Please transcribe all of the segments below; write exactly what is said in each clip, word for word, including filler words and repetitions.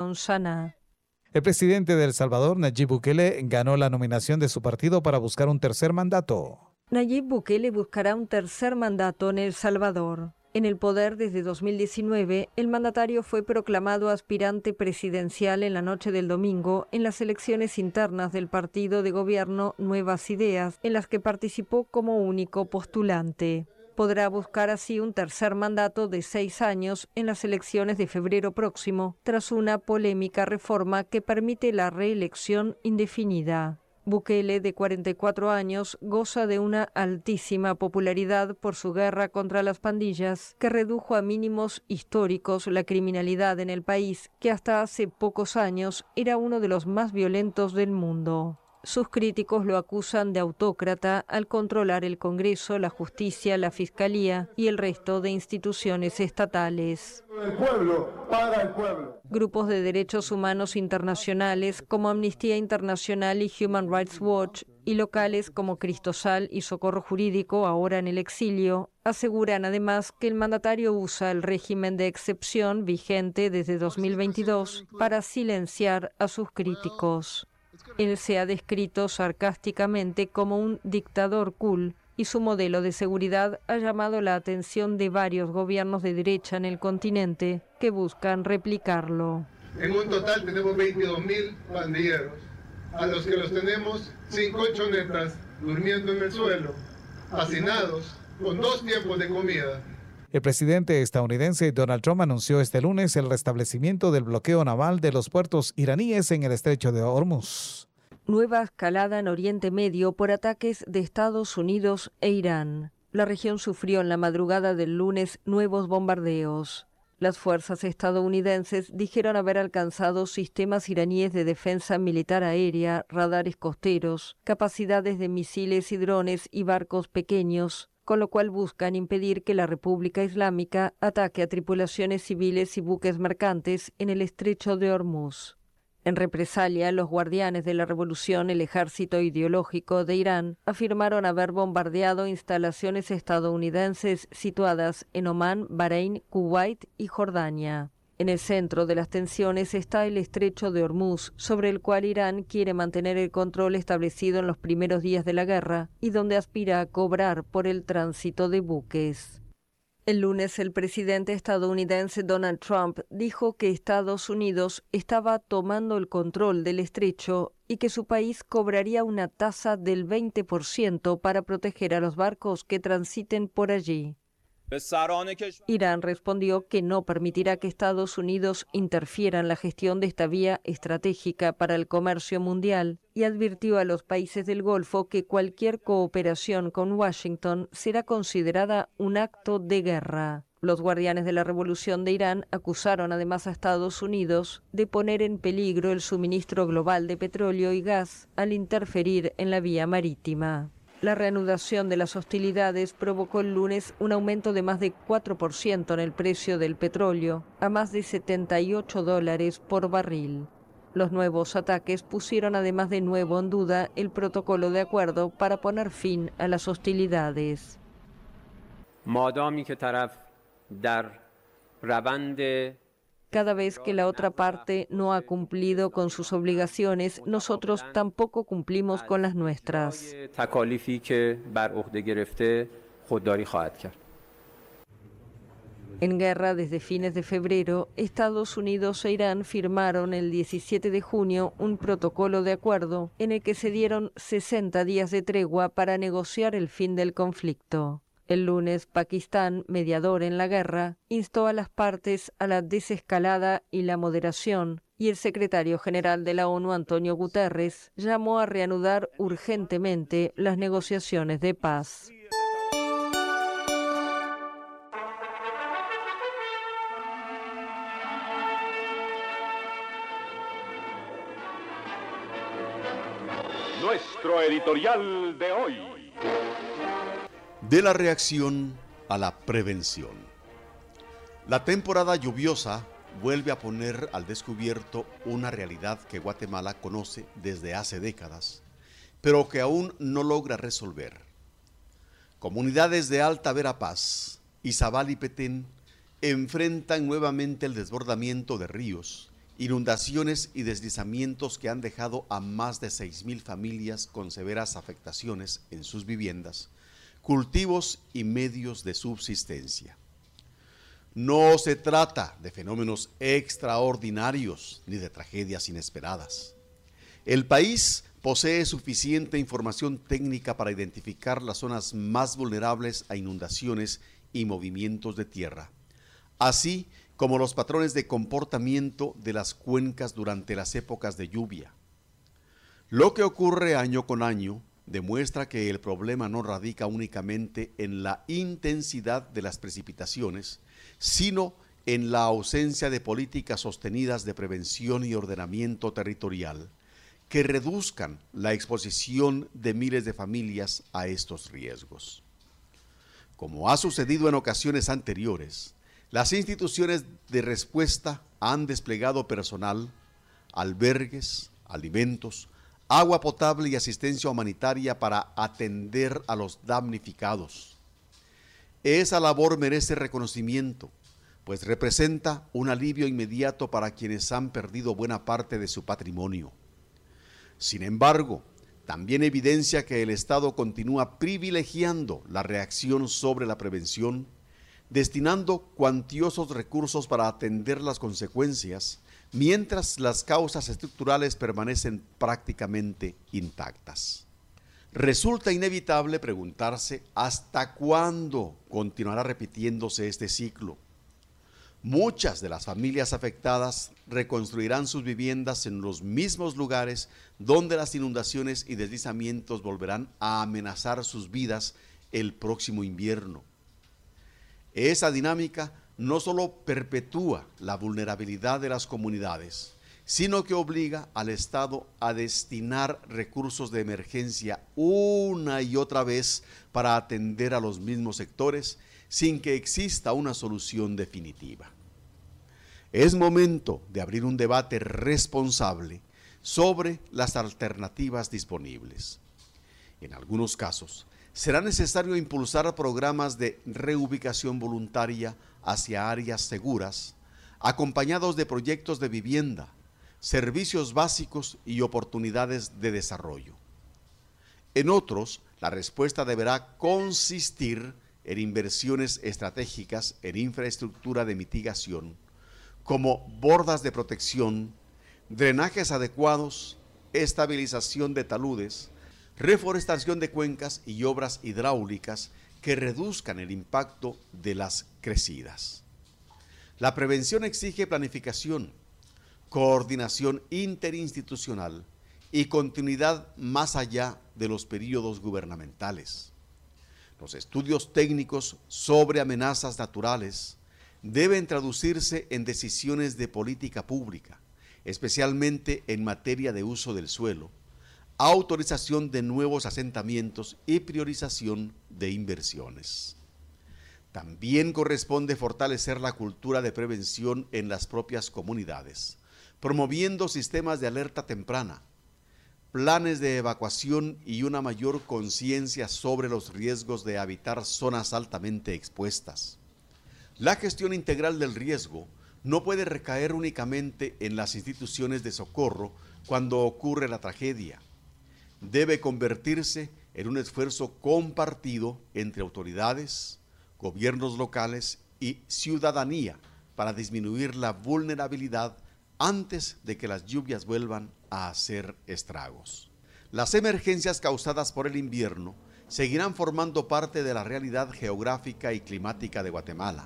Simón Saná. El presidente de El Salvador, Nayib Bukele, ganó la nominación de su partido para buscar un tercer mandato. Nayib Bukele buscará un tercer mandato en El Salvador. En el poder desde dos mil diecinueve, el mandatario fue proclamado aspirante presidencial en la noche del domingo en las elecciones internas del partido de gobierno Nuevas Ideas, en las que participó como único postulante. Podrá buscar así un tercer mandato de seis años en las elecciones de febrero próximo, tras una polémica reforma que permite la reelección indefinida. Bukele, de cuarenta y cuatro años, goza de una altísima popularidad por su guerra contra las pandillas, que redujo a mínimos históricos la criminalidad en el país, que hasta hace pocos años era uno de los más violentos del mundo. Sus críticos lo acusan de autócrata al controlar el Congreso, la justicia, la Fiscalía y el resto de instituciones estatales. El pueblo, para el pueblo. Grupos de derechos humanos internacionales como Amnistía Internacional y Human Rights Watch y locales como Cristosal y Socorro Jurídico, ahora en el exilio, aseguran además que el mandatario usa el régimen de excepción vigente desde dos mil veintidós para silenciar a sus críticos. Él se ha descrito sarcásticamente como un dictador cool y su modelo de seguridad ha llamado la atención de varios gobiernos de derecha en el continente que buscan replicarlo. En un total tenemos veintidós mil pandilleros, a los que los tenemos sin colchonetas, durmiendo en el suelo, hacinados, con dos tiempos de comida. El presidente estadounidense Donald Trump anunció este lunes el restablecimiento del bloqueo naval de los puertos iraníes en el estrecho de Hormuz. Nueva escalada en Oriente Medio por ataques de Estados Unidos e Irán. La región sufrió en la madrugada del lunes nuevos bombardeos. Las fuerzas estadounidenses dijeron haber alcanzado sistemas iraníes de defensa militar aérea, radares costeros, capacidades de misiles y drones y barcos pequeños, con lo cual buscan impedir que la República Islámica ataque a tripulaciones civiles y buques mercantes en el estrecho de Hormuz. En represalia, los guardianes de la revolución, el ejército ideológico de Irán, afirmaron haber bombardeado instalaciones estadounidenses situadas en Omán, Bahrein, Kuwait y Jordania. En el centro de las tensiones está el estrecho de Hormuz, sobre el cual Irán quiere mantener el control establecido en los primeros días de la guerra y donde aspira a cobrar por el tránsito de buques. El lunes, el presidente estadounidense Donald Trump dijo que Estados Unidos estaba tomando el control del estrecho y que su país cobraría una tasa del veinte por ciento para proteger a los barcos que transiten por allí. Irán respondió que no permitirá que Estados Unidos interfiera en la gestión de esta vía estratégica para el comercio mundial y advirtió a los países del Golfo que cualquier cooperación con Washington será considerada un acto de guerra. Los guardianes de la revolución de Irán acusaron además a Estados Unidos de poner en peligro el suministro global de petróleo y gas al interferir en la vía marítima. La reanudación de las hostilidades provocó el lunes un aumento de más de cuatro por ciento en el precio del petróleo, a más de setenta y ocho dólares por barril. Los nuevos ataques pusieron además de nuevo en duda el protocolo de acuerdo para poner fin a las hostilidades. Cada vez que la otra parte no ha cumplido con sus obligaciones, nosotros tampoco cumplimos con las nuestras. En guerra desde fines de febrero, Estados Unidos e Irán firmaron el diecisiete de junio un protocolo de acuerdo en el que se dieron sesenta días de tregua para negociar el fin del conflicto. El lunes, Pakistán, mediador en la guerra, instó a las partes a la desescalada y la moderación, y el secretario general de la ONU, Antonio Guterres, llamó a reanudar urgentemente las negociaciones de paz. Nuestro editorial de hoy. De la reacción a la prevención. La temporada lluviosa vuelve a poner al descubierto una realidad que Guatemala conoce desde hace décadas, pero que aún no logra resolver. Comunidades de Alta Verapaz, Izabal y Petén enfrentan nuevamente el desbordamiento de ríos inundaciones y deslizamientos que han dejado a más de seis mil familias con severas afectaciones en sus viviendas, cultivos y medios de subsistencia. No se trata de fenómenos extraordinarios ni de tragedias inesperadas. El país posee suficiente información técnica para identificar las zonas más vulnerables a inundaciones y movimientos de tierra, así como los patrones de comportamiento de las cuencas durante las épocas de lluvia. Lo que ocurre año con año demuestra que el problema no radica únicamente en la intensidad de las precipitaciones, sino en la ausencia de políticas sostenidas de prevención y ordenamiento territorial que reduzcan la exposición de miles de familias a estos riesgos. Como ha sucedido en ocasiones anteriores, las instituciones de respuesta han desplegado personal, albergues, alimentos, agua potable y asistencia humanitaria para atender a los damnificados. Esa labor merece reconocimiento, pues representa un alivio inmediato para quienes han perdido buena parte de su patrimonio. Sin embargo, también evidencia que el Estado continúa privilegiando la reacción sobre la prevención, destinando cuantiosos recursos para atender las consecuencias, mientras las causas estructurales permanecen prácticamente intactas. Resulta inevitable preguntarse hasta cuándo continuará repitiéndose este ciclo. Muchas de las familias afectadas reconstruirán sus viviendas en los mismos lugares donde las inundaciones y deslizamientos volverán a amenazar sus vidas el próximo invierno. Esa dinámica no solo perpetúa la vulnerabilidad de las comunidades, sino que obliga al Estado a destinar recursos de emergencia una y otra vez para atender a los mismos sectores sin que exista una solución definitiva. Es momento de abrir un debate responsable sobre las alternativas disponibles. En algunos casos, será necesario impulsar programas de reubicación voluntaria hacia áreas seguras, acompañados de proyectos de vivienda, servicios básicos y oportunidades de desarrollo. En otros, la respuesta deberá consistir en inversiones estratégicas en infraestructura de mitigación, como bordas de protección, drenajes adecuados, estabilización de taludes, reforestación de cuencas y obras hidráulicas que reduzcan el impacto de las crecidas. La prevención exige planificación, coordinación interinstitucional y continuidad más allá de los períodos gubernamentales. Los estudios técnicos sobre amenazas naturales deben traducirse en decisiones de política pública, especialmente en materia de uso del suelo, autorización de nuevos asentamientos y priorización de inversiones. También corresponde fortalecer la cultura de prevención en las propias comunidades, promoviendo sistemas de alerta temprana, planes de evacuación y una mayor conciencia sobre los riesgos de habitar zonas altamente expuestas. La gestión integral del riesgo no puede recaer únicamente en las instituciones de socorro cuando ocurre la tragedia. Debe convertirse en un esfuerzo compartido entre autoridades, gobiernos locales y ciudadanía para disminuir la vulnerabilidad antes de que las lluvias vuelvan a hacer estragos. Las emergencias causadas por el invierno seguirán formando parte de la realidad geográfica y climática de Guatemala.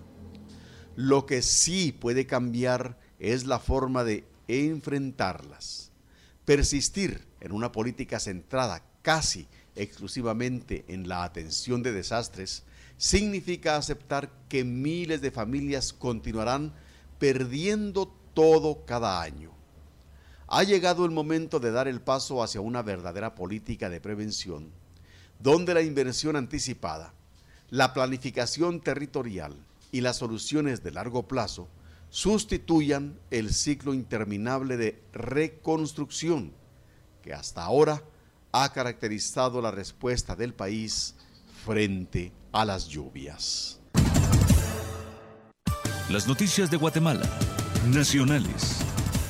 Lo que sí puede cambiar es la forma de enfrentarlas. Persistir en una política centrada casi exclusivamente en la atención de desastres significa aceptar que miles de familias continuarán perdiendo todo cada año. Ha llegado el momento de dar el paso hacia una verdadera política de prevención, donde la inversión anticipada, la planificación territorial y las soluciones de largo plazo sustituyan el ciclo interminable de reconstrucción que hasta ahora ha caracterizado la respuesta del país frente a las lluvias. Las noticias de Guatemala, nacionales,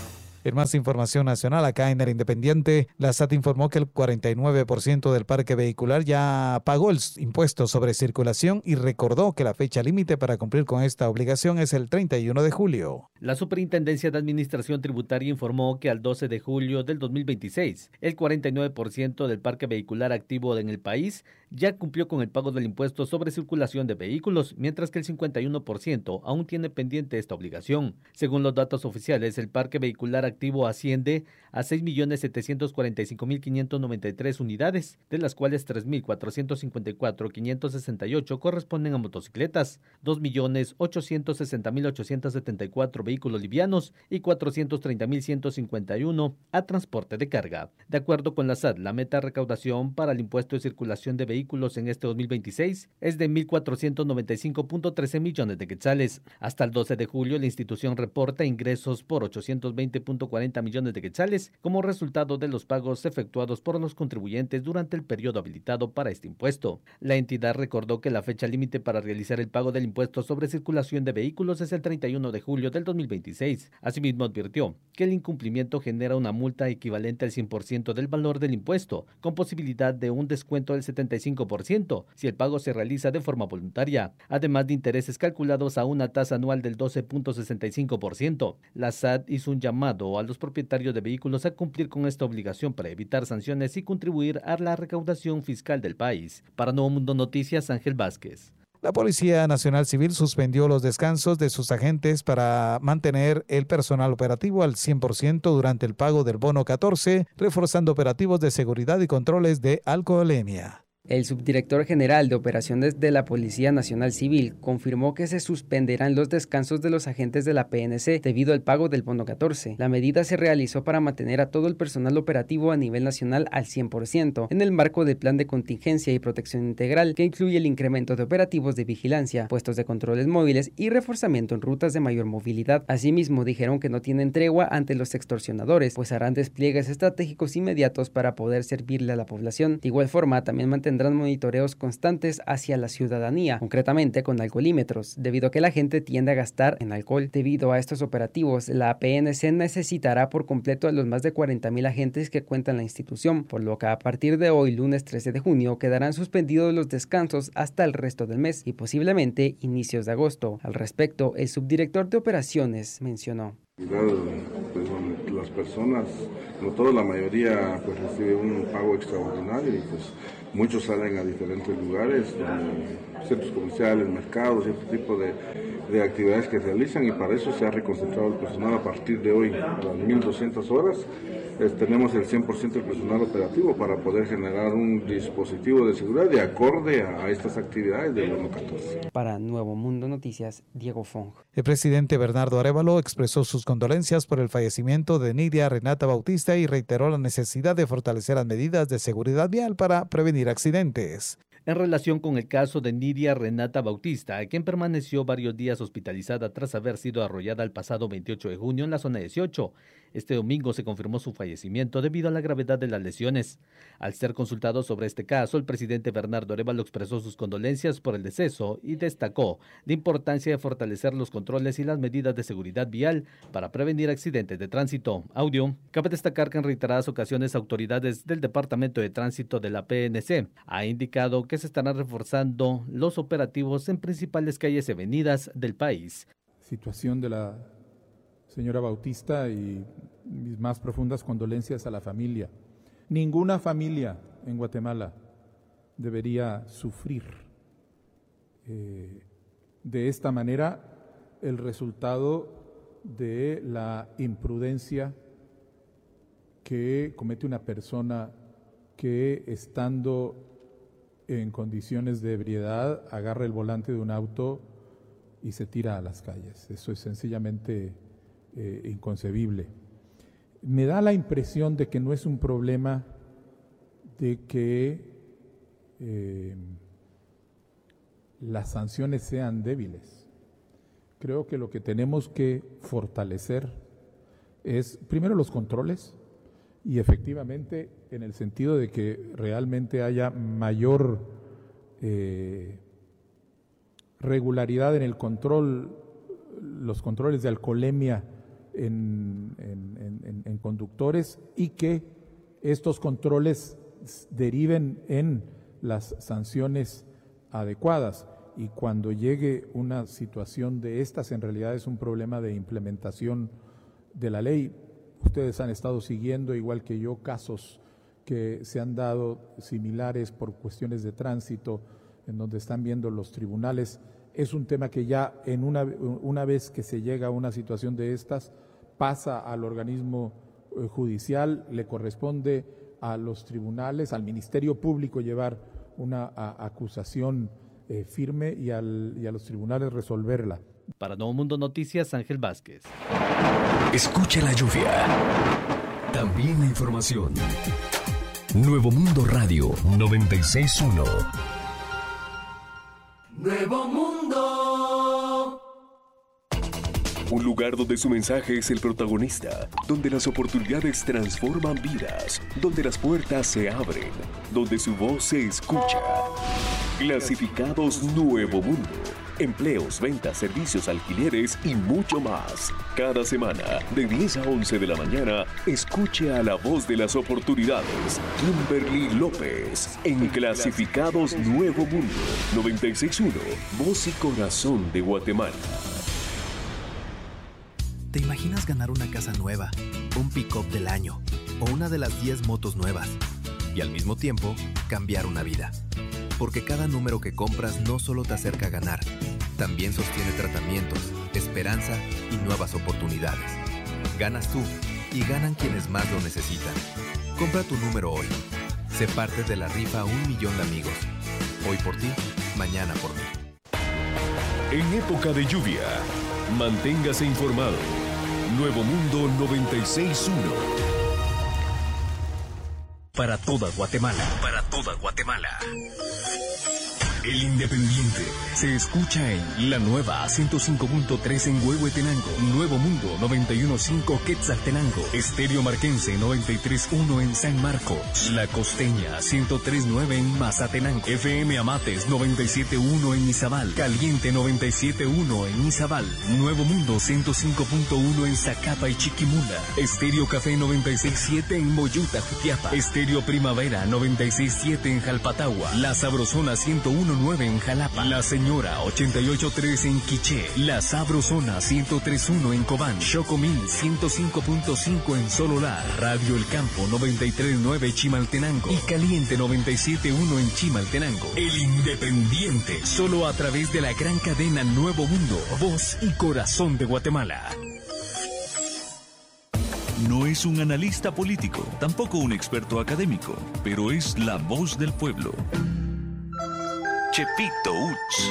En más información nacional, acá en el Independiente, la S A T informó que el cuarenta y nueve por ciento del parque vehicular ya pagó el impuesto sobre circulación y recordó que la fecha límite para cumplir con esta obligación es el treinta y uno de julio. La Superintendencia de Administración Tributaria informó que al doce de julio del dos mil veintiséis, el cuarenta y nueve por ciento del parque vehicular activo en el país ya cumplió con el pago del impuesto sobre circulación de vehículos, mientras que el cincuenta y uno por ciento aún tiene pendiente esta obligación. Según los datos oficiales, el parque vehicular activo asciende a seis millones setecientos cuarenta y cinco mil quinientos noventa y tres unidades, de las cuales tres mil cuatrocientos cincuenta y cuatro mil quinientos sesenta y ocho corresponden a motocicletas, dos millones ochocientos sesenta mil ochocientos setenta y cuatro vehículos livianos y cuatrocientos treinta mil ciento cincuenta y uno a transporte de carga. De acuerdo con la S A T, la meta de recaudación para el impuesto de circulación de vehículos en este dos mil veintiséis es de mil cuatrocientos noventa y cinco punto trece millones de quetzales. Hasta el doce de julio, la institución reporta ingresos por ochocientos veinte punto cuarenta millones de quetzales como resultado de los pagos efectuados por los contribuyentes durante el periodo habilitado para este impuesto. La entidad recordó que la fecha límite para realizar el pago del impuesto sobre circulación de vehículos es el treinta y uno de julio del dos mil veintiséis. Asimismo, advirtió que el incumplimiento genera una multa equivalente al cien por ciento del valor del impuesto, con posibilidad de un descuento del setenta y cinco por ciento si el pago se realiza de forma voluntaria, además de intereses calculados a una tasa anual del doce punto sesenta y cinco por ciento. La S A T hizo un llamado a los propietarios de vehículos a cumplir con esta obligación para evitar sanciones y contribuir a la recaudación fiscal del país. Para Nuevo Mundo Noticias, Ángel Vázquez. La Policía Nacional Civil suspendió los descansos de sus agentes para mantener el personal operativo al cien por ciento durante el pago del bono catorce, reforzando operativos de seguridad y controles de alcoholemia. El subdirector general de operaciones de la Policía Nacional Civil confirmó que se suspenderán los descansos de los agentes de la P N C debido al pago del bono catorce. La medida se realizó para mantener a todo el personal operativo a nivel nacional al cien por ciento en el marco del Plan de Contingencia y Protección Integral, que incluye el incremento de operativos de vigilancia, puestos de controles móviles y reforzamiento en rutas de mayor movilidad. Asimismo, dijeron que no tienen tregua ante los extorsionadores, pues harán despliegues estratégicos inmediatos para poder servirle a la población. De igual forma, también mantendrán tendrán monitoreos constantes hacia la ciudadanía, concretamente con alcoholímetros, debido a que la gente tiende a gastar en alcohol. Debido a estos operativos, la P N C necesitará por completo a los más de cuarenta mil agentes que cuenta en la institución, por lo que a partir de hoy, lunes trece de junio, quedarán suspendidos los descansos hasta el resto del mes y posiblemente inicios de agosto. Al respecto, el subdirector de operaciones mencionó. Pues, las personas, no toda la mayoría, pues recibe un pago extraordinario y pues muchos salen a diferentes lugares, centros comerciales, mercados y este tipo de, de actividades que realizan, y para eso se ha reconcentrado el personal a partir de hoy a las mil doscientas horas. Eh, tenemos el cien por ciento del personal operativo para poder generar un dispositivo de seguridad de acorde a, a estas actividades del bono catorce. Para Nuevo Mundo Noticias, Diego Fong. El presidente Bernardo Arévalo expresó sus condolencias por el fallecimiento de Nidia Renata Bautista y reiteró la necesidad de fortalecer las medidas de seguridad vial para prevenir accidentes. En relación con el caso de Nidia Renata Bautista, quien permaneció varios días hospitalizada tras haber sido arrollada el pasado veintiocho de junio en la zona dieciocho, este domingo se confirmó su fallecimiento debido a la gravedad de las lesiones. Al ser consultado sobre este caso, el presidente Bernardo Arévalo expresó sus condolencias por el deceso y destacó la importancia de fortalecer los controles y las medidas de seguridad vial para prevenir accidentes de tránsito. Audio. Cabe destacar que en reiteradas ocasiones autoridades del Departamento de Tránsito de la P N C ha indicado que se estarán reforzando los operativos en principales calles y avenidas del país. Situación de la señora Bautista y mis más profundas condolencias a la familia. Ninguna familia en Guatemala debería sufrir eh, de esta manera el resultado de la imprudencia que comete una persona que, estando en condiciones de ebriedad, agarra el volante de un auto y se tira a las calles. Eso es sencillamente eh, inconcebible. Me da la impresión de que no es un problema de que eh, las sanciones sean débiles. Creo que lo que tenemos que fortalecer es, primero, los controles, y efectivamente en el sentido de que realmente haya mayor eh, regularidad en el control, los controles de alcoholemia en, en, en, en conductores y que estos controles deriven en las sanciones adecuadas. Y cuando llegue una situación de estas, en realidad es un problema de implementación de la ley. Ustedes han estado siguiendo, igual que yo, casos que se han dado similares por cuestiones de tránsito, en donde están viendo los tribunales. Es un tema que ya en una, una vez que se llega a una situación de estas, pasa al organismo eh, judicial, le corresponde a los tribunales, al Ministerio Público llevar una a, acusación eh, firme y, al, y a los tribunales resolverla. Para Nuevo Mundo Noticias, Ángel Vázquez. Escucha la lluvia. También la información. Nuevo Mundo Radio noventa y seis punto uno. Nuevo Mundo. Un lugar donde su mensaje es el protagonista, donde las oportunidades transforman vidas, donde las puertas se abren, donde su voz se escucha. Clasificados Nuevo Mundo. Empleos, ventas, servicios, alquileres y mucho más. Cada semana, de diez a once de la mañana, escuche a la voz de las oportunidades, Kimberly López, en Clasificados Nuevo Mundo, noventa y seis punto uno, voz y corazón de Guatemala. ¿Te imaginas ganar una casa nueva, un pick-up del año o una de las diez motos nuevas? Y al mismo tiempo, cambiar una vida. Porque cada número que compras no solo te acerca a ganar, también sostiene tratamientos, esperanza y nuevas oportunidades. Ganas tú y ganan quienes más lo necesitan. Compra tu número hoy. Sé parte de la rifa a un millón de amigos. Hoy por ti, mañana por mí. En época de lluvia, manténgase informado. Nuevo Mundo noventa y seis punto uno. Para toda Guatemala. Para toda Guatemala. El Independiente se escucha en la nueva ciento cinco punto tres en Huehuetenango, Nuevo Mundo noventa y uno punto cinco Quetzaltenango, Estéreo Marquense noventa y tres punto uno en San Marcos, La Costeña ciento tres punto nueve en Mazatenango, F M Amates noventa y siete punto uno en Izabal, Caliente noventa y siete punto uno en Izabal, Nuevo Mundo ciento cinco punto uno en Zacapa y Chiquimula, Estéreo Café noventa y seis punto siete en Moyuta, Jutiapa, Estéreo Primavera noventa y seis punto siete en Jalpatagua, La Sabrosona ciento uno punto nueve en Jalapa, La Señora ochenta y ocho punto tres en Quiché, La Sabrosona ciento tres punto uno en Cobán, Chocomil ciento cinco punto cinco en Sololá, Radio El Campo noventa y tres punto nueve Chimaltenango y Caliente noventa y siete punto uno en Chimaltenango. El Independiente, solo a través de la gran cadena Nuevo Mundo, voz y corazón de Guatemala. No es un analista político, tampoco un experto académico, pero es la voz del pueblo. Chepito Uch.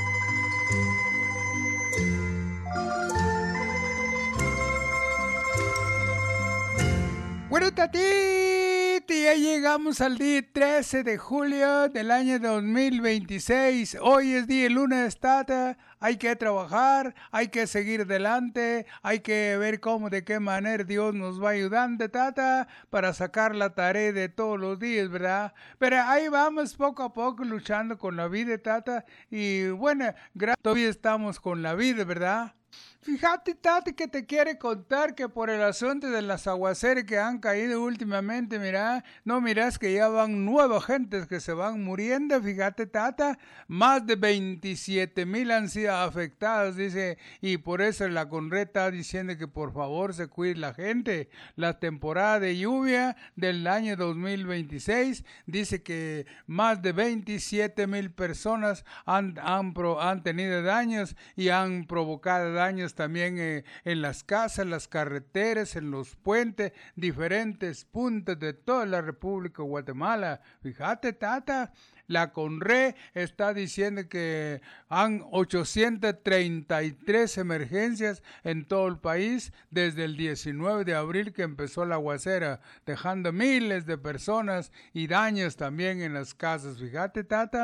Bueno, Tatiti, ya llegamos al día trece de julio del año dos mil veintiséis. Hoy es día lunes, Tata. Hay que trabajar, hay que seguir adelante, hay que ver cómo, de qué manera Dios nos va ayudando, Tata, para sacar la tarea de todos los días, ¿verdad? Pero ahí vamos poco a poco luchando con la vida, Tata. Y bueno, gracias, todavía estamos con la vida, ¿verdad? Fíjate, Tati, que te quiere contar que por el asunto de las aguaceras que han caído últimamente, mira, no miras que ya van nuevas gentes que se van muriendo, fíjate, Tata, más de veintisiete mil han sido afectadas, dice, y por eso la Conred está diciendo que por favor se cuide la gente. La temporada de lluvia del año dos mil veintiséis dice que más de veintisiete mil personas han, han, pro, han tenido daños y han provocado daños también eh, en las casas, las carreteras, en los puentes, diferentes puntos de toda la República de Guatemala. Fíjate, Tata, la Conred está diciendo que han ochocientas treinta y tres emergencias en todo el país desde el diecinueve de abril que empezó la aguacera, dejando miles de personas y daños también en las casas. Fíjate, Tata.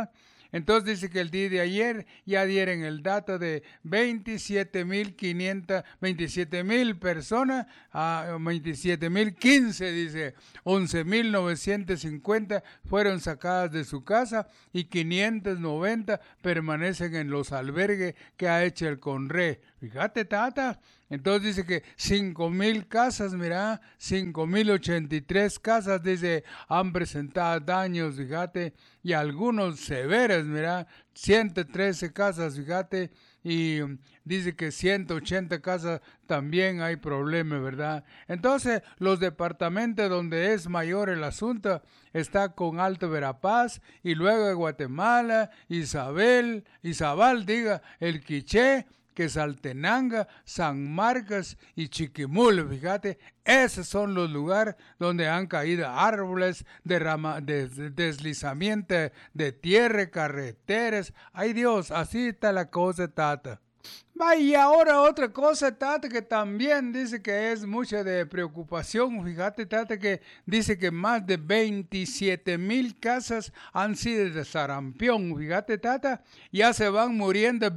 Entonces dice que el día de ayer ya dieron el dato de veintisiete mil quinientas, veintisiete mil personas, a veintisiete mil quince, dice, once mil novecientos cincuenta fueron sacadas de su casa y quinientos noventa permanecen en los albergues que ha hecho el CONRE. Fíjate, tata. Entonces dice que cinco mil casas, mira, cinco mil ochenta y tres casas, dice, han presentado daños, fíjate, y algunos severos, mira, ciento trece casas, fíjate, y dice que ciento ochenta casas también hay problemas, ¿verdad? Entonces, los departamentos donde es mayor el asunto está con Alto Verapaz, y luego de Guatemala, Isabel, Izabal, diga, el Quiché, Quetzaltenango, San Marcos y Chiquimula, fíjate, esos son los lugares donde han caído árboles, derrama, des, deslizamiento de tierra, carreteras. Ay Dios, así está la cosa, tata. Y ahora otra cosa, tata, que también dice que es mucha de preocupación. Fíjate, tata, que dice que más de veintisiete mil casas han sido de sarampión. Fíjate, tata, ya se van muriendo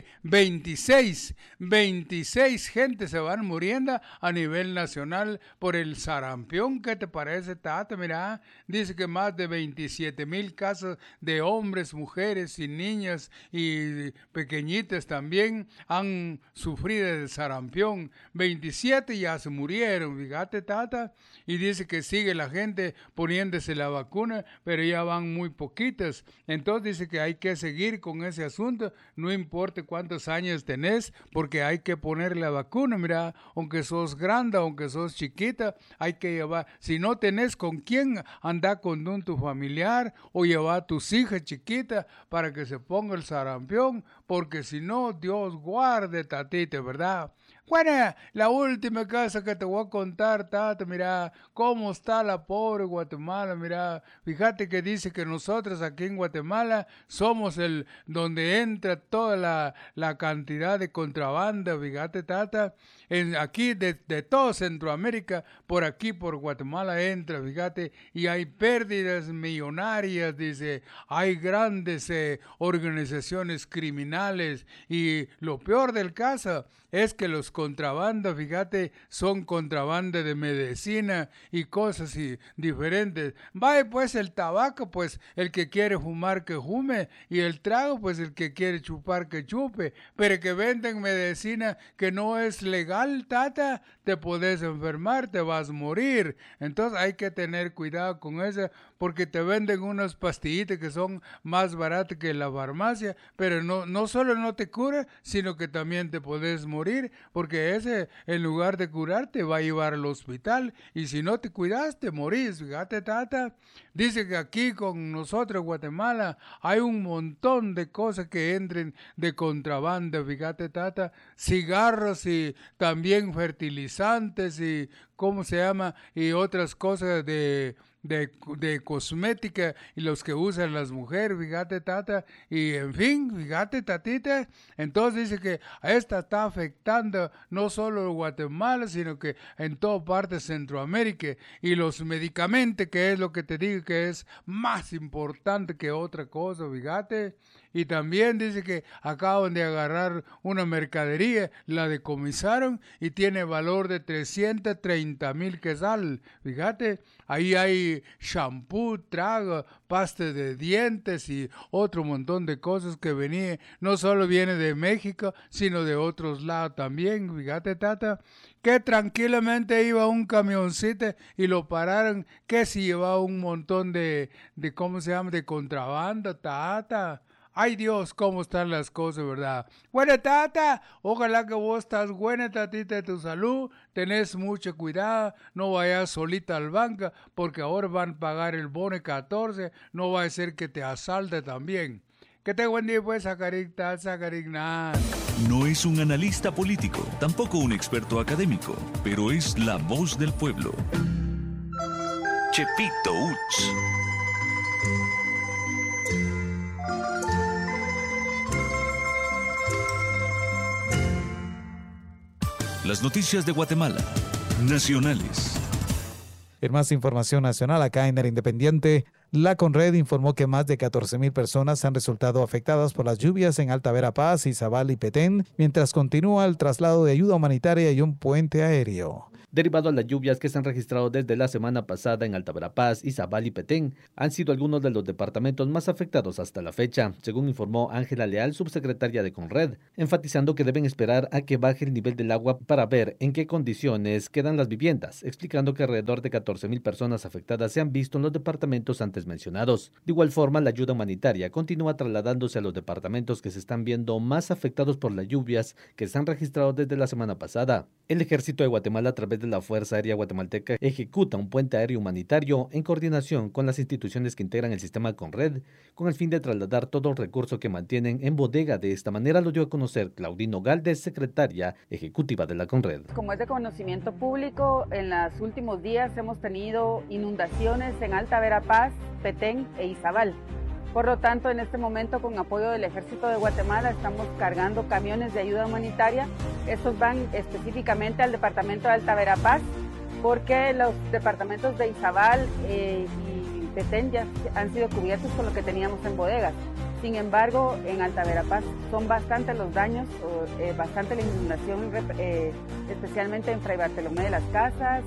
veintiséis, veintiséis gente se van muriendo a nivel nacional por el sarampión. ¿Qué te parece, tata? Mira, dice que más de veintisiete mil casas de hombres, mujeres y niñas y pequeñitas también han sufrido el sarampión. veintisiete ya se murieron, fíjate, tata, y dice que sigue la gente poniéndose la vacuna, pero ya van muy poquitas. Entonces dice que hay que seguir con ese asunto, no importa cuántos años tenés, porque hay que poner la vacuna. Mira, aunque sos grande, aunque sos chiquita, hay que llevar. Si no tenés con quién, anda con un tu familiar o llevar a tus hijas chiquitas para que se ponga el sarampión, porque si no, Dios guarde, tatita, ¿verdad? Bueno, la última cosa que te voy a contar, tata, mira, cómo está la pobre Guatemala, mira, fíjate que dice que nosotros aquí en Guatemala somos el donde entra toda la, la cantidad de contrabanda, fíjate, tata, en, aquí de, de todo Centroamérica, por aquí, por Guatemala entra, fíjate, y hay pérdidas millonarias, dice, hay grandes eh, organizaciones criminales, y lo peor del caso es que los contrabandas, fíjate, son contrabanda de medicina y cosas y diferentes. Vaya, pues el tabaco, pues el que quiere fumar que fume, y el trago, pues el que quiere chupar que chupe, pero que venden medicina que no es legal, tata, te puedes enfermar, te vas a morir. Entonces hay que tener cuidado con eso, porque te venden unas pastillitas que son más baratas que la farmacia, pero no, no solo no te cura, sino que también te puedes morir, porque ese, en lugar de curarte, va a llevar al hospital, y si no te cuidas, te morís. Fíjate, tata, dice que aquí con nosotros, Guatemala, hay un montón de cosas que entren de contrabando, fíjate, tata, cigarros y también fertilizantes y, ¿cómo se llama? Y otras cosas de... De, de cosmética y los que usan las mujeres, fíjate, tata, y en fin, fíjate, tatita. Entonces dice que esta está afectando no solo Guatemala, sino que en toda parte de Centroamérica, y los medicamentos, que es lo que te digo que es más importante que otra cosa, fíjate. Y también dice que acaban de agarrar una mercadería, la decomisaron y tiene valor de trescientos treinta mil quetzal. Fíjate, ahí hay shampoo, trago, pasta de dientes y otro montón de cosas que venía, no solo viene de México, sino de otros lados también. Fíjate, tata, que tranquilamente iba un camioncito y lo pararon, que si llevaba un montón de, de ¿cómo se llama?, de contrabando, tata. Ay Dios, cómo están las cosas, ¿verdad? Bueno, tata, ojalá que vos estás buena, tatita, de tu salud, tenés mucho cuidado, no vayas solita al banco, porque ahora van a pagar el bono catorce, no va a ser que te asalte también. Que te buen día, pues, Sacaricta, Sacarigna. No es un analista político, tampoco un experto académico, pero es la voz del pueblo. Chepito Uch. Las noticias de Guatemala, nacionales. En más información nacional, acá en El Independiente, La Conred informó que más de catorce mil personas han resultado afectadas por las lluvias en Alta Verapaz, Izabal y Petén, mientras continúa el traslado de ayuda humanitaria y un puente aéreo. Derivado a las lluvias que se han registrado desde la semana pasada en Alta Verapaz, Izabal y Petén, han sido algunos de los departamentos más afectados hasta la fecha, según informó Ángela Leal, subsecretaria de Conred, enfatizando que deben esperar a que baje el nivel del agua para ver en qué condiciones quedan las viviendas, explicando que alrededor de catorce mil personas afectadas se han visto en los departamentos antes mencionados. De igual forma, la ayuda humanitaria continúa trasladándose a los departamentos que se están viendo más afectados por las lluvias que se han registrado desde la semana pasada. El Ejército de Guatemala, a través de la Fuerza Aérea Guatemalteca, ejecuta un puente aéreo humanitario en coordinación con las instituciones que integran el sistema Conred, con el fin de trasladar todo el recurso que mantienen en bodega. De esta manera lo dio a conocer Claudino Galdes, secretaria ejecutiva de la Conred. Como es de conocimiento público, en los últimos días hemos tenido inundaciones en Alta Verapaz, Petén e Izabal. Por lo tanto, en este momento, con apoyo del Ejército de Guatemala, estamos cargando camiones de ayuda humanitaria. Estos van específicamente al departamento de Alta Verapaz, porque los departamentos de Izabal eh, y Petén ya han sido cubiertos con lo que teníamos en bodegas. Sin embargo, en Alta Verapaz son bastantes los daños, eh, bastante la inundación, eh, especialmente en Fray Bartolomé de las Casas,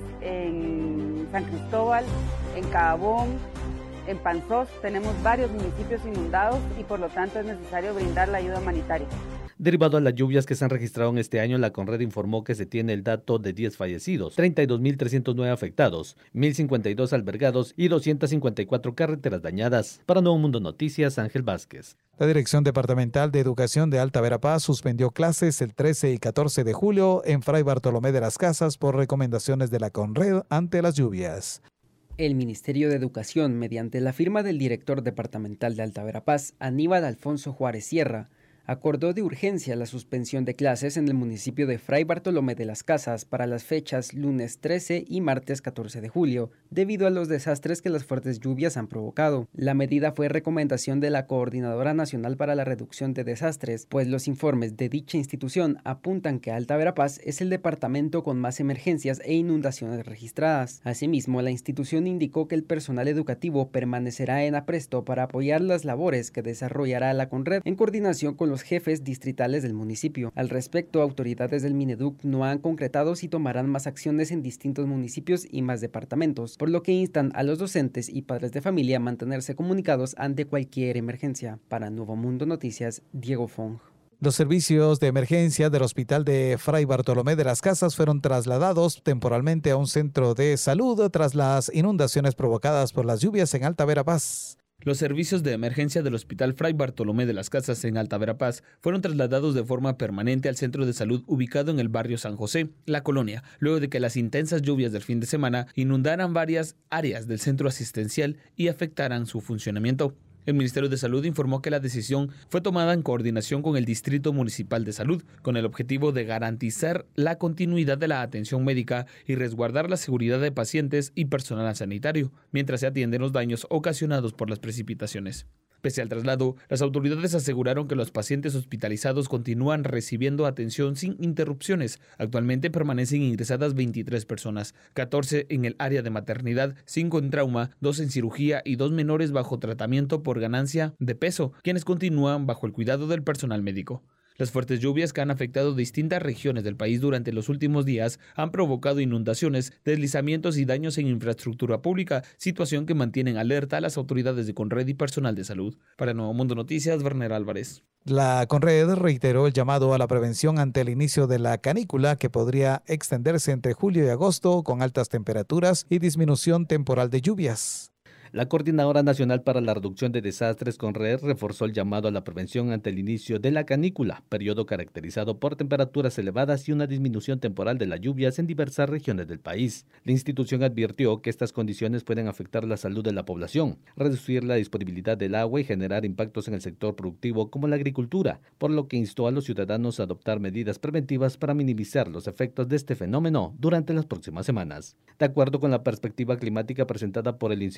en San Cristóbal, en Cabón, en Panzós. Tenemos varios municipios inundados y por lo tanto es necesario brindar la ayuda humanitaria. Derivado a las lluvias que se han registrado en este año, la Conred informó que se tiene el dato de diez fallecidos, treinta y dos mil trescientos nueve afectados, mil cincuenta y dos albergados y doscientas cincuenta y cuatro carreteras dañadas. Para Nuevo Mundo Noticias, Ángel Vázquez. La Dirección Departamental de Educación de Alta Verapaz suspendió clases el trece y catorce de julio en Fray Bartolomé de las Casas por recomendaciones de la Conred ante las lluvias. El Ministerio de Educación, mediante la firma del director departamental de Alta Verapaz, Aníbal Alfonso Juárez Sierra, acordó de urgencia la suspensión de clases en el municipio de Fray Bartolomé de las Casas para las fechas lunes trece y martes catorce de julio, debido a los desastres que las fuertes lluvias han provocado. La medida fue recomendación de la Coordinadora Nacional para la Reducción de Desastres, pues los informes de dicha institución apuntan que Alta Verapaz es el departamento con más emergencias e inundaciones registradas. Asimismo, la institución indicó que el personal educativo permanecerá en apresto para apoyar las labores que desarrollará la Conred en coordinación con los jefes distritales del municipio. Al respecto, autoridades del Mineduc no han concretado si tomarán más acciones en distintos municipios y más departamentos, por lo que instan a los docentes y padres de familia a mantenerse comunicados ante cualquier emergencia. Para Nuevo Mundo Noticias, Diego Fong. Los servicios de emergencia del Hospital de Fray Bartolomé de las Casas fueron trasladados temporalmente a un centro de salud tras las inundaciones provocadas por las lluvias en Alta Verapaz. Los servicios de emergencia del Hospital Fray Bartolomé de las Casas en Alta Verapaz fueron trasladados de forma permanente al centro de salud ubicado en el barrio San José, La Colonia, luego de que las intensas lluvias del fin de semana inundaran varias áreas del centro asistencial y afectaran su funcionamiento. El Ministerio de Salud informó que la decisión fue tomada en coordinación con el Distrito Municipal de Salud, con el objetivo de garantizar la continuidad de la atención médica y resguardar la seguridad de pacientes y personal sanitario, mientras se atienden los daños ocasionados por las precipitaciones. Pese al traslado, las autoridades aseguraron que los pacientes hospitalizados continúan recibiendo atención sin interrupciones. Actualmente permanecen ingresadas veintitrés personas, catorce en el área de maternidad, cinco en trauma, dos en cirugía y dos menores bajo tratamiento por ganancia de peso, quienes continúan bajo el cuidado del personal médico. Las fuertes lluvias que han afectado distintas regiones del país durante los últimos días han provocado inundaciones, deslizamientos y daños en infraestructura pública, situación que mantienen alerta a las autoridades de Conred y personal de salud. Para Nuevo Mundo Noticias, Werner Álvarez. La Conred reiteró el llamado a la prevención ante el inicio de la canícula que podría extenderse entre julio y agosto con altas temperaturas y disminución temporal de lluvias. La Coordinadora Nacional para la Reducción de Desastres, Conred, reforzó el llamado a la prevención ante el inicio de la canícula, periodo caracterizado por temperaturas elevadas y una disminución temporal de las lluvias en diversas regiones del país. La institución advirtió que estas condiciones pueden afectar la salud de la población, reducir la disponibilidad del agua y generar impactos en el sector productivo como la agricultura, por lo que instó a los ciudadanos a adoptar medidas preventivas para minimizar los efectos de este fenómeno durante las próximas semanas. De acuerdo con la perspectiva climática presentada por el INSIBUME,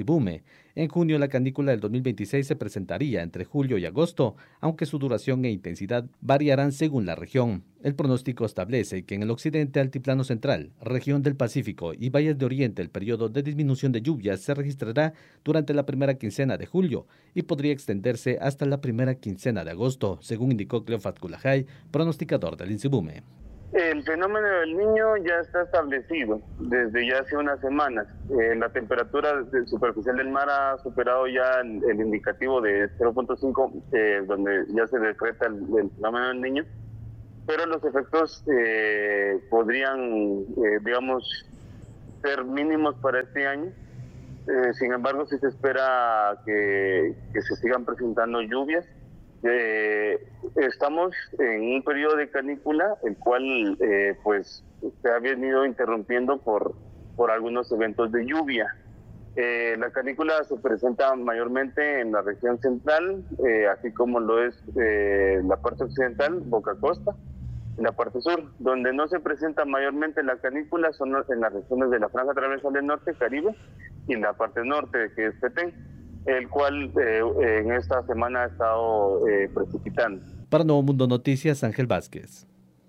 diecinueve. En junio, la canícula del dos mil veintiséis se presentaría entre julio y agosto, aunque su duración e intensidad variarán según la región. El pronóstico establece que en el occidente, altiplano central, región del Pacífico y valles de Oriente, el periodo de disminución de lluvias se registrará durante la primera quincena de julio y podría extenderse hasta la primera quincena de agosto, según indicó Cleofat Culajay, pronosticador del INSIBUME. El fenómeno del Niño ya está establecido desde ya hace unas semanas. Eh, la temperatura superficial del mar ha superado ya el, el indicativo de cero punto cinco, eh, donde ya se decreta el, el fenómeno del Niño, pero los efectos eh, podrían, eh, digamos, ser mínimos para este año. Eh, sin embargo, sí se espera que, que se sigan presentando lluvias. Eh, estamos en un periodo de canícula, el cual eh, pues se ha venido interrumpiendo por, por algunos eventos de lluvia. Eh, la canícula se presenta mayormente en la región central, eh, así como lo es eh, la parte occidental, Boca Costa, en la parte sur. Donde no se presenta mayormente la canícula son en las regiones de la Franja Transversal del Norte, Caribe, y en la parte norte, que es Petén, el cual eh, en esta semana ha estado eh, precipitando. Para Nuevo Mundo Noticias, Ángel Vázquez.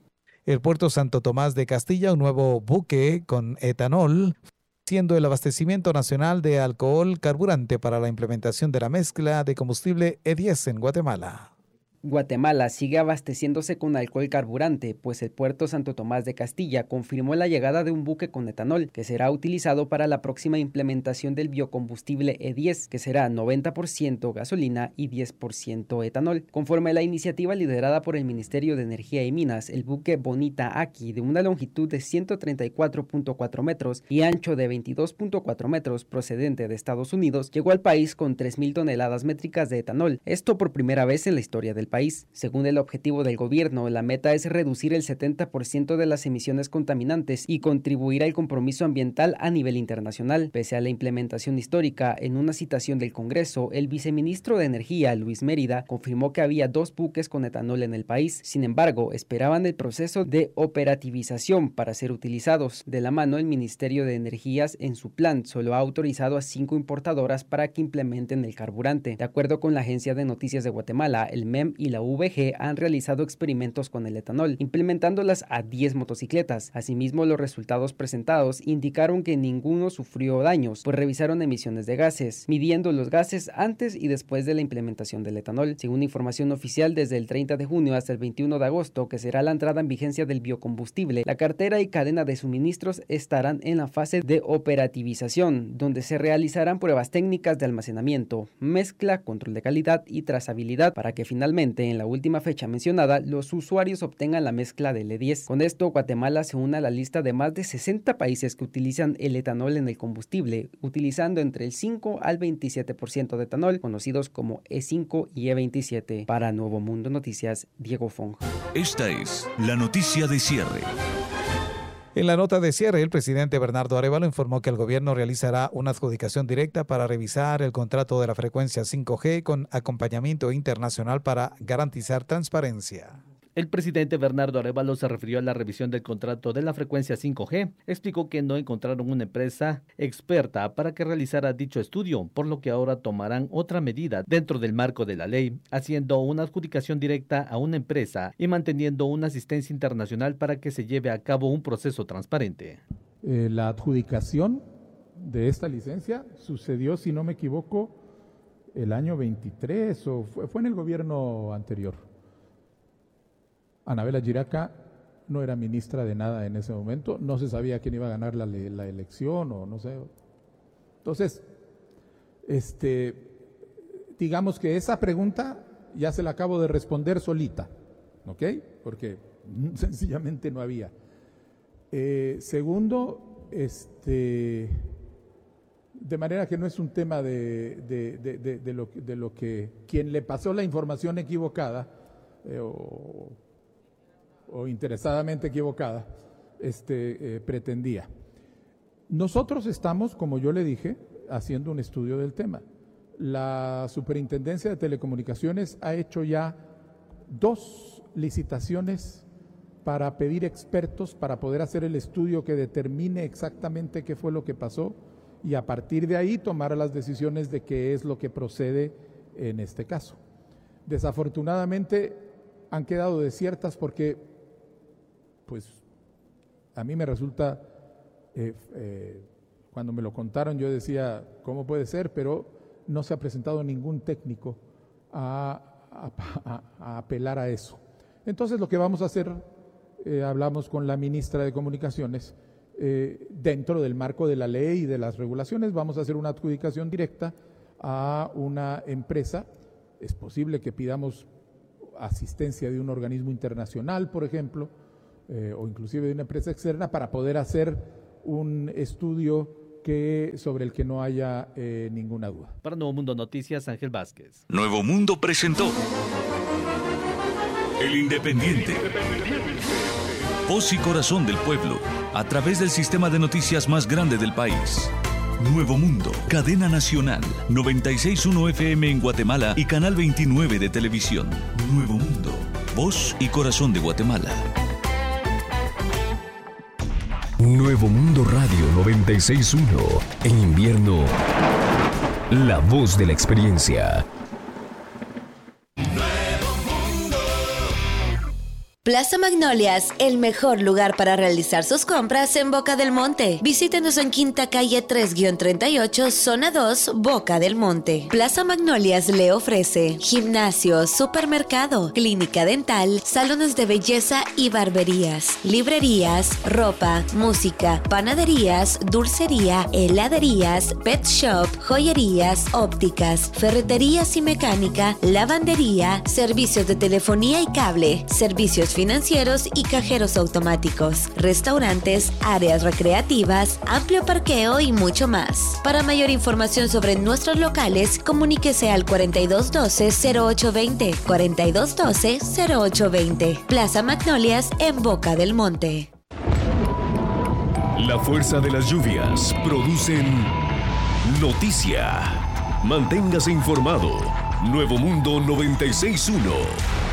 El puerto Santo Tomás de Castilla, un nuevo buque con etanol, siendo el abastecimiento nacional de alcohol carburante para la implementación de la mezcla de combustible E diez en Guatemala. Guatemala sigue abasteciéndose con alcohol carburante, pues el puerto Santo Tomás de Castilla confirmó la llegada de un buque con etanol que será utilizado para la próxima implementación del biocombustible E diez, que será noventa por ciento gasolina y diez por ciento etanol. Conforme a la iniciativa liderada por el Ministerio de Energía y Minas, el buque Bonita Aki, de una longitud de ciento treinta y cuatro punto cuatro metros y ancho de veintidós punto cuatro metros, procedente de Estados Unidos, llegó al país con tres mil toneladas métricas de etanol, esto por primera vez en la historia del país. país. Según el objetivo del gobierno, la meta es reducir el setenta por ciento de las emisiones contaminantes y contribuir al compromiso ambiental a nivel internacional. Pese a la implementación histórica, en una citación del Congreso, el viceministro de Energía, Luis Mérida, confirmó que había dos buques con etanol en el país. Sin embargo, esperaban el proceso de operativización para ser utilizados. De la mano, el Ministerio de Energías, en su plan, solo ha autorizado a cinco importadoras para que implementen el carburante. De acuerdo con la Agencia de Noticias de Guatemala, el M E M y la U V G han realizado experimentos con el etanol, implementándolas a diez motocicletas. Asimismo, los resultados presentados indicaron que ninguno sufrió daños, pues revisaron emisiones de gases, midiendo los gases antes y después de la implementación del etanol. Según información oficial, desde el treinta de junio hasta el veintiuno de agosto, que será la entrada en vigencia del biocombustible, la cartera y cadena de suministros estarán en la fase de operativización, donde se realizarán pruebas técnicas de almacenamiento, mezcla, control de calidad y trazabilidad para que finalmente, en la última fecha mencionada, los usuarios obtengan la mezcla del E diez. Con esto, Guatemala se une a la lista de más de sesenta países que utilizan el etanol en el combustible, utilizando entre el cinco al veintisiete por ciento de etanol, conocidos como E cinco y E veintisiete. Para Nuevo Mundo Noticias, Diego Fonja. Esta es la noticia de cierre. En la nota de cierre, el presidente Bernardo Arévalo informó que el gobierno realizará una adjudicación directa para revisar el contrato de la frecuencia cinco G con acompañamiento internacional para garantizar transparencia. El presidente Bernardo Arévalo se refirió a la revisión del contrato de la frecuencia cinco G. Explicó que no encontraron una empresa experta para que realizara dicho estudio, por lo que ahora tomarán otra medida dentro del marco de la ley, haciendo una adjudicación directa a una empresa y manteniendo una asistencia internacional para que se lleve a cabo un proceso transparente. Eh, la adjudicación de esta licencia sucedió, si no me equivoco, el año veintitrés o fue, fue en el gobierno anterior. Anabela Giraca no era ministra de nada en ese momento, no se sabía quién iba a ganar la, la elección o no sé. Entonces, este, digamos que esa pregunta ya se la acabo de responder solita, ¿ok? Porque sencillamente no había. Eh, segundo, este, de manera que no es un tema de, de, de, de, de, lo, de lo que quien le pasó la información equivocada eh, o o interesadamente equivocada, este, eh, pretendía. Nosotros estamos, como yo le dije, haciendo un estudio del tema. La Superintendencia de Telecomunicaciones ha hecho ya dos licitaciones para pedir expertos para poder hacer el estudio que determine exactamente qué fue lo que pasó y a partir de ahí tomar las decisiones de qué es lo que procede en este caso. Desafortunadamente han quedado desiertas porque, pues, a mí me resulta, eh, eh, cuando me lo contaron yo decía, ¿cómo puede ser? Pero no se ha presentado ningún técnico a, a, a, a apelar a eso. Entonces lo que vamos a hacer, eh, hablamos con la ministra de Comunicaciones, eh, dentro del marco de la ley y de las regulaciones, vamos a hacer una adjudicación directa a una empresa. Es posible que pidamos asistencia de un organismo internacional, por ejemplo, eh, o inclusive de una empresa externa para poder hacer un estudio que, sobre el que no haya eh, ninguna duda. Para Nuevo Mundo Noticias, Ángel Vázquez. Nuevo Mundo presentó El Independiente. Voz y corazón del pueblo, a través del sistema de noticias más grande del país. Nuevo Mundo, cadena nacional, noventa y seis punto uno F M en Guatemala y canal veintinueve de televisión. Nuevo Mundo, voz y corazón de Guatemala. Nuevo Mundo Radio noventa y seis punto uno. En invierno, la voz de la experiencia. Plaza Magnolias, el mejor lugar para realizar sus compras en Boca del Monte. Visítenos en Quinta Calle tres guión treinta y ocho, Zona dos, Boca del Monte. Plaza Magnolias le ofrece gimnasio, supermercado, clínica dental, salones de belleza y barberías, librerías, ropa, música, panaderías, dulcería, heladerías, pet shop, joyerías, ópticas, ferreterías y mecánica, lavandería, servicios de telefonía y cable, servicios financieros y cajeros automáticos, restaurantes, áreas recreativas, amplio parqueo y mucho más. Para mayor información sobre nuestros locales, comuníquese al cuarenta y dos doce, cero ocho veinte, cuarenta y dos doce, cero ocho veinte. Plaza Magnolias en Boca del Monte. La fuerza de las lluvias producen noticia. Manténgase informado. Nuevo Mundo noventa y seis punto uno.